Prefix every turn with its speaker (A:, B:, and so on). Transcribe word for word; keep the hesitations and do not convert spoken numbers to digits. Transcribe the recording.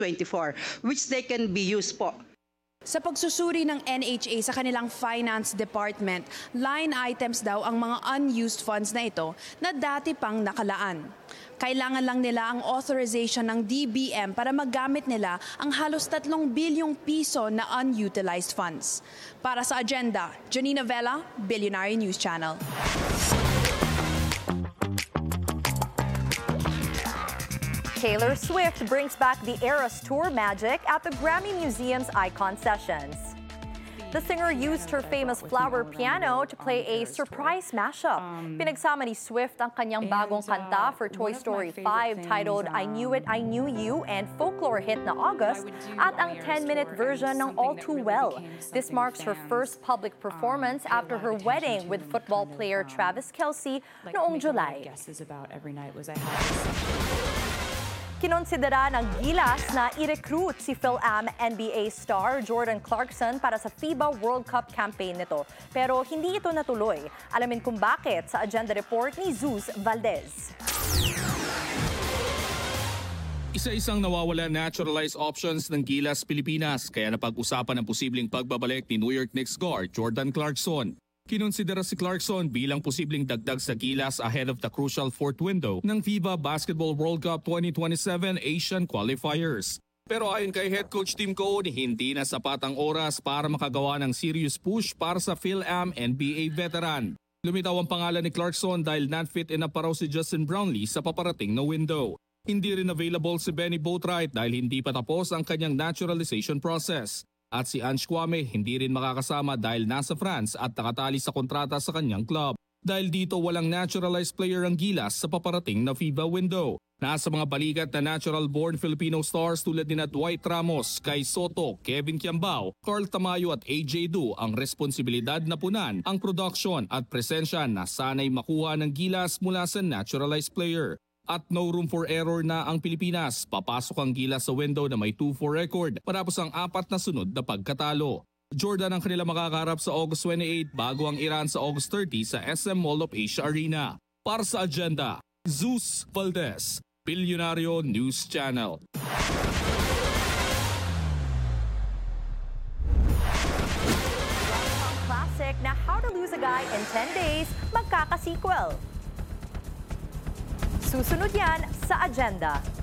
A: twenty-four, which they can be used po.
B: Sa pagsusuri ng N H A sa kanilang finance department, line items daw ang mga unused funds na ito na dati pang nakalaan. Kailangan lang nila ang authorization ng D B M para magamit nila ang halos tatlong bilyong piso na unutilized funds. Para sa agenda, Janina Vela, Billionaire News Channel.
C: Taylor Swift brings back the Eras Tour magic at the Grammy Museum's Icon Sessions. The singer used her famous flower piano to play a surprise mashup. Pinagsama ni Swift ang kanyang bagong kanta for Toy Story five titled I Knew It, I Knew You and folklore hit na August at ang ten-minute version ng All Too Well. This marks her first public performance after her wedding with football player Travis Kelce noong July. Kinonsidera ng Gilas na i-recruit si Phil-Am N B A star Jordan Clarkson para sa FIBA World Cup campaign nito. Pero hindi ito natuloy. Alamin kung bakit sa agenda report ni Zeus Valdez.
D: Isa-isang nawawala naturalized options ng Gilas Pilipinas kaya napag-usapan ang posibleng pagbabalik ni New York Knicks guard Jordan Clarkson. Kinonsidera si Clarkson bilang posibleng dagdag sa Gilas ahead of the crucial fourth window ng FIBA Basketball World Cup twenty twenty-seven Asian Qualifiers. Pero ayon kay Head Coach Tim Cone, hindi na sapat ang oras para makagawa ng serious push para sa Phil-Am N B A veteran. Lumitaw ang pangalan ni Clarkson dahil non-fit enough pa raw si Justin Brownlee sa paparating na window. Hindi rin available si Benny Boatwright dahil hindi pa tapos ang kanyang naturalization process. At si Ange Kwame hindi rin makakasama dahil nasa France at nakatali sa kontrata sa kanyang club. Dahil dito walang naturalized player ang Gilas sa paparating na FIBA window. Nasa mga balikat na natural-born Filipino stars tulad ni Dwight Ramos, Kai Soto, Kevin Kiambao, Carl Tamayo at A J Du ang responsibilidad na punan ang production at presensya na sanay makuha ng Gilas mula sa naturalized player. At no room for error na ang Pilipinas. Papasok ang Gilas sa window na may two four record matapos ang apat na sunod na pagkatalo. Jordan ang kanila makakaharap sa August twenty-eighth bago ang Iran sa August thirty sa S M Mall of Asia Arena. Para sa agenda, Zeus Valdez, Billionaire News Channel.
C: Classic na How to Lose a Guy in ten days magkaka-sequel. Susunod yan sa agenda.